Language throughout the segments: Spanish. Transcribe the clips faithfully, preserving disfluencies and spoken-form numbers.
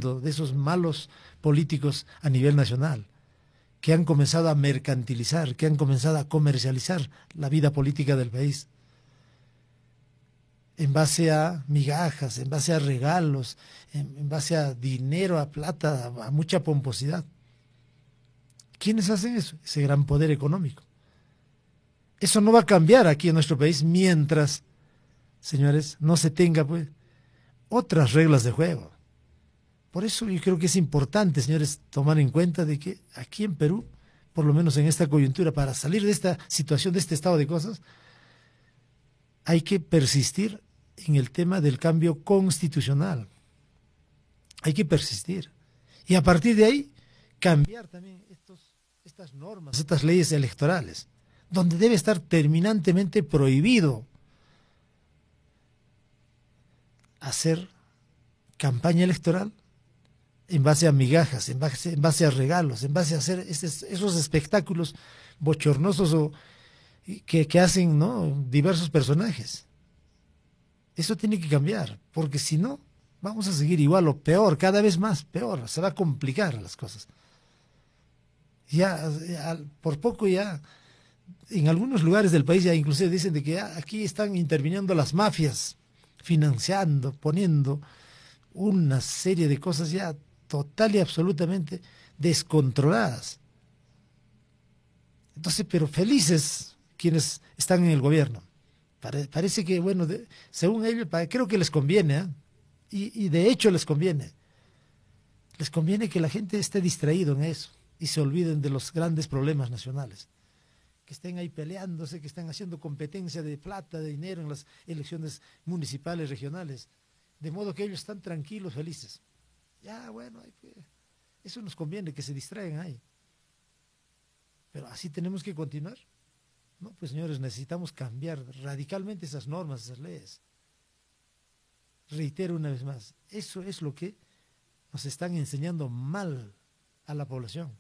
huyendo de esos malos políticos a nivel nacional, que han comenzado a mercantilizar, que han comenzado a comercializar la vida política del país, en base a migajas, en base a regalos, en, en base a dinero, a plata, a, a mucha pomposidad. ¿Quiénes hacen eso? Ese gran poder económico. Eso no va a cambiar aquí en nuestro país mientras, señores, no se tenga pues otras reglas de juego. Por eso yo creo que es importante, señores, tomar en cuenta de que aquí en Perú, por lo menos en esta coyuntura, para salir de esta situación, de este estado de cosas, hay que persistir en el tema del cambio constitucional. Hay que persistir. Y a partir de ahí, cambiar también estos, estas normas, estas leyes electorales, donde debe estar terminantemente prohibido hacer campaña electoral en base a migajas, en base, en base a regalos, en base a hacer esos, esos espectáculos bochornosos o, que, que hacen, ¿no?, diversos personajes. Eso tiene que cambiar, porque si no, vamos a seguir igual o peor, cada vez más peor, se va a complicar las cosas. Ya, ya por poco ya, en algunos lugares del país ya inclusive dicen de que ya aquí están interviniendo las mafias, financiando, poniendo una serie de cosas ya total y absolutamente descontroladas. Entonces, pero felices quienes están en el gobierno. Pare, parece que, bueno, de, según ellos, creo que les conviene, ¿eh? y, y de hecho les conviene. Les conviene que la gente esté distraído en eso y se olviden de los grandes problemas nacionales. Que estén ahí peleándose, que estén haciendo competencia de plata, de dinero en las elecciones municipales, regionales. De modo que ellos están tranquilos, felices. Ya, bueno, eso nos conviene, que se distraigan ahí. Pero así tenemos que continuar. No, pues señores, necesitamos cambiar radicalmente esas normas, esas leyes. Reitero una vez más, eso es lo que nos están enseñando mal a la población.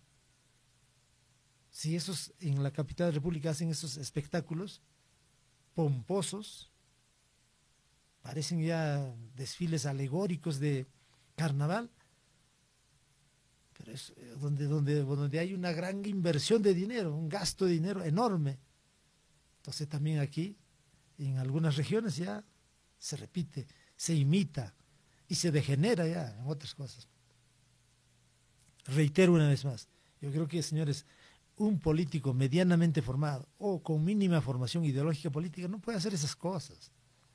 Si esos en la capital de la República hacen esos espectáculos pomposos, parecen ya desfiles alegóricos de carnaval, pero es donde, donde, donde hay una gran inversión de dinero, un gasto de dinero enorme. Entonces también aquí, en algunas regiones ya se repite, se imita y se degenera ya en otras cosas. Reitero una vez más, yo creo que, señores, un político medianamente formado o con mínima formación ideológica política no puede hacer esas cosas.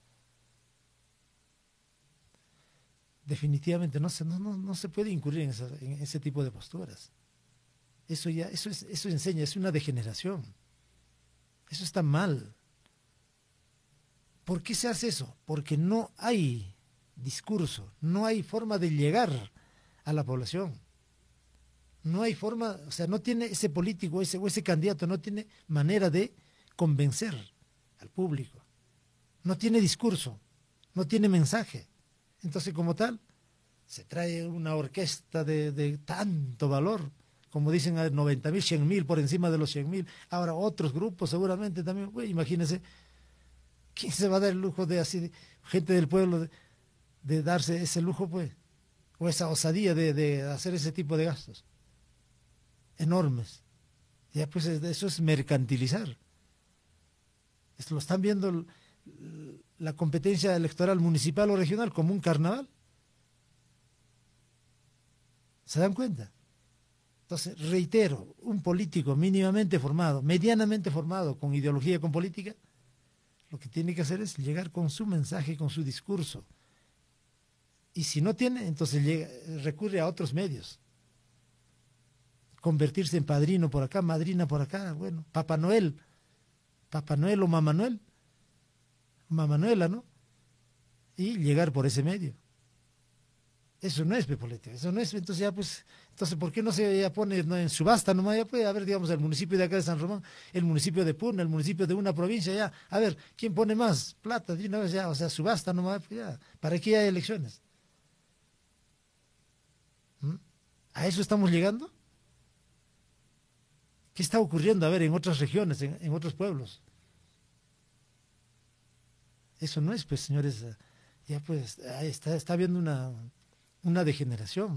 Definitivamente no se, no, no, no se puede incurrir en, esa, en ese tipo de posturas. Eso ya, eso es, eso enseña, es una degeneración. Eso está mal. ¿Por qué se hace eso? Porque no hay discurso, no hay forma de llegar a la población. No hay forma, o sea, no tiene ese político ese, o ese candidato, no tiene manera de convencer al público. No tiene discurso, no tiene mensaje. Entonces, como tal, se trae una orquesta de, de tanto valor, como dicen, noventa mil, cien mil, por encima de los cien mil. Ahora otros grupos seguramente también, pues, imagínense, ¿quién se va a dar el lujo de así, de, gente del pueblo, de, de darse ese lujo, pues? O esa osadía de, de hacer ese tipo de gastos enormes. Ya, pues, eso es mercantilizar. Esto lo están viendo la competencia electoral municipal o regional como un carnaval. ¿Se dan cuenta? Entonces, reitero, un político mínimamente formado, medianamente formado, con ideología, con política, lo que tiene que hacer es llegar con su mensaje, con su discurso. Y si no tiene, entonces llega, recurre a otros medios. Convertirse en padrino por acá, madrina por acá, bueno, Papá Noel, Papá Noel o Mamá Noel, Mamá Noela, ¿no? Y llegar por ese medio. Eso no es política, eso no es, entonces ya pues, entonces ¿por qué no se ya pone, no, en subasta nomás? Ya puede haber, digamos, el municipio de acá de San Román, el municipio de Puno, el municipio de una provincia, ya, a ver, ¿quién pone más plata? De una vez ya, o sea, subasta nomás, pues ya, ¿para qué hay elecciones? ¿Mm? ¿A eso estamos llegando? ¿Qué está ocurriendo, a ver, en otras regiones, en, en otros pueblos? Eso no es, pues, señores, ya pues, ahí está, está habiendo una, una degeneración.